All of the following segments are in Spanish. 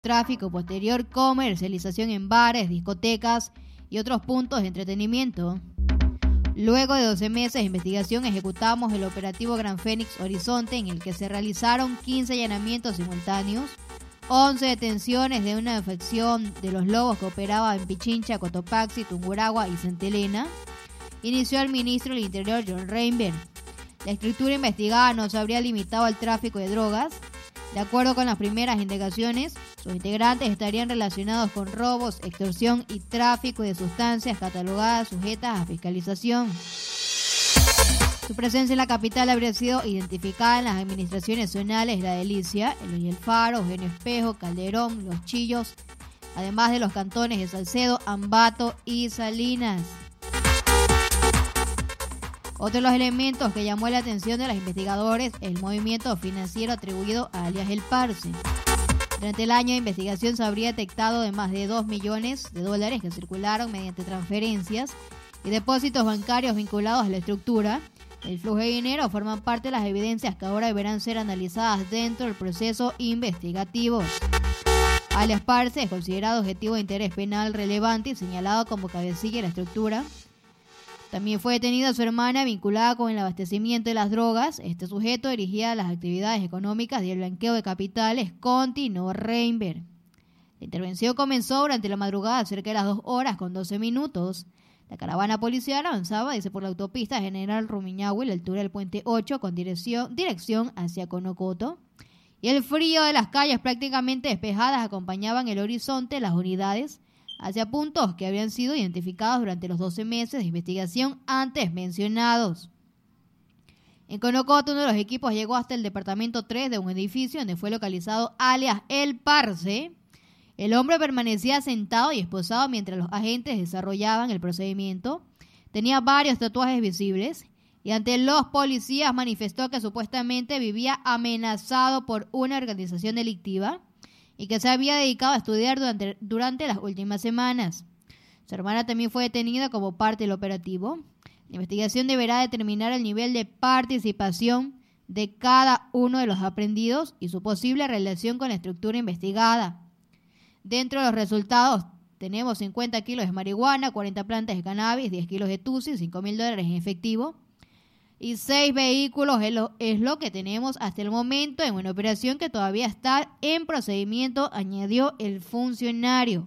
tráfico, posterior comercialización en bares, discotecas y otros puntos de entretenimiento. Luego de 12 meses de investigación, ejecutamos el operativo Gran Fénix Horizonte, en el que se realizaron 15 allanamientos simultáneos, 11 detenciones de una infección de los lobos que operaba en Pichincha, Cotopaxi, Tungurahua y Santa Elena. Inició el ministro del Interior, John Reinberg. La estructura investigada no se habría limitado al tráfico de drogas. De acuerdo con las primeras indagaciones, sus integrantes estarían relacionados con robos, extorsión y tráfico de sustancias catalogadas sujetas a fiscalización. Su presencia en la capital habría sido identificada en las administraciones zonales La Delicia, Eloy El Faro, Eugenio Espejo, Calderón, Los Chillos, además de los cantones de Salcedo, Ambato y Salinas. Otro de los elementos que llamó la atención de los investigadores es el movimiento financiero atribuido a alias El Parse. Durante el año de investigación se habría detectado de más de $2 millones que circularon mediante transferencias y depósitos bancarios vinculados a la estructura. El flujo de dinero forman parte de las evidencias que ahora deberán ser analizadas dentro del proceso investigativo. Alias Parse es considerado objetivo de interés penal relevante y señalado como cabecilla de la estructura. También fue detenida su hermana vinculada con el abastecimiento de las drogas. Este sujeto dirigía las actividades económicas y el blanqueo de capitales, continuó Reinberg. La intervención comenzó durante la madrugada, cerca de las 2:12. La caravana policial avanzaba, por la autopista General Rumiñahui, a la altura del puente 8, con dirección hacia Conocoto. Y el frío de las calles prácticamente despejadas acompañaban el horizonte de las unidades hacia puntos que habían sido identificados durante los 12 meses de investigación antes mencionados. En Conocoto, uno de los equipos llegó hasta el departamento 3 de un edificio donde fue localizado alias El Parse. El hombre permanecía sentado y esposado mientras los agentes desarrollaban el procedimiento. Tenía varios tatuajes visibles y ante los policías manifestó que supuestamente vivía amenazado por una organización delictiva y que se había dedicado a estudiar durante las últimas semanas. Su hermana también fue detenida como parte del operativo. La investigación deberá determinar el nivel de participación de cada uno de los aprehendidos y su posible relación con la estructura investigada. Dentro de los resultados tenemos 50 kilos de marihuana, 40 plantas de cannabis, 10 kilos de tusi, $5,000 en efectivo y 6 vehículos es lo que tenemos hasta el momento en una operación que todavía está en procedimiento, añadió el funcionario.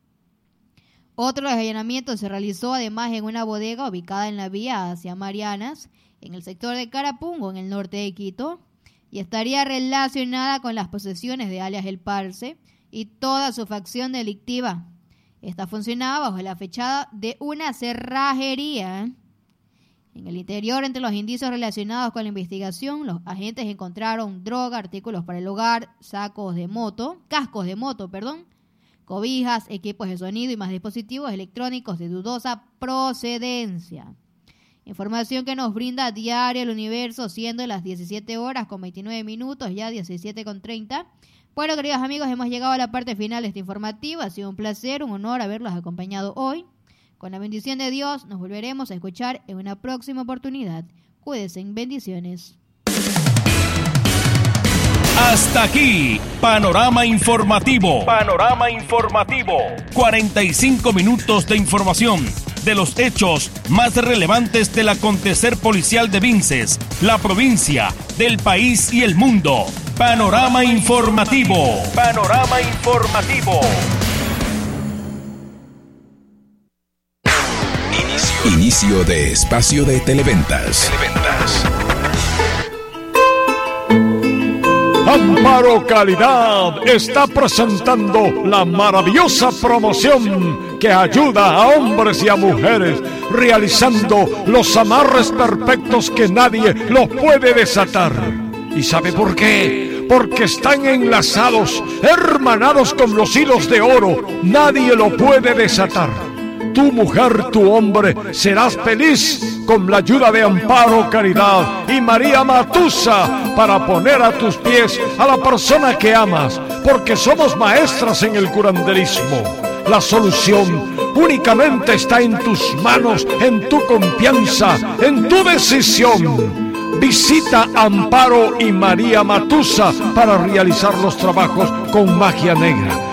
Otro de los allanamientos se realizó además en una bodega ubicada en la vía hacia Marianas, en el sector de Carapungo, en el norte de Quito, y estaría relacionada con las posesiones de alias El Parse y toda su facción delictiva. Esta funcionaba bajo la fachada de una cerrajería. En el interior, entre los indicios relacionados con la investigación, los agentes encontraron droga, artículos para el hogar, cascos de moto, cobijas, equipos de sonido y más dispositivos electrónicos de dudosa procedencia. Información que nos brinda a diario El Universo, siendo las 17:29, ya 17:30. Bueno, queridos amigos, hemos llegado a la parte final de este informativo. Ha sido un placer, un honor haberlos acompañado hoy. Con la bendición de Dios, nos volveremos a escuchar en una próxima oportunidad. Cuídense, bendiciones. Hasta aquí, Panorama Informativo. 45 minutos de información de los hechos más relevantes del acontecer policial de Vinces, la provincia, del país y el mundo. Panorama Informativo. Inicio de espacio de Televentas. Amparo Calidad está presentando la maravillosa promoción que ayuda a hombres y a mujeres realizando los amarres perfectos que nadie los puede desatar. ¿Y sabe por qué? Porque están enlazados, hermanados con los hilos de oro. Nadie lo puede desatar. Tu mujer, tu hombre, serás feliz con la ayuda de Amparo Caridad y María Matusa para poner a tus pies a la persona que amas, porque somos maestras en el curanderismo. La solución únicamente está en tus manos, en tu confianza, en tu decisión. Visita Amparo y María Matusa para realizar los trabajos con magia negra.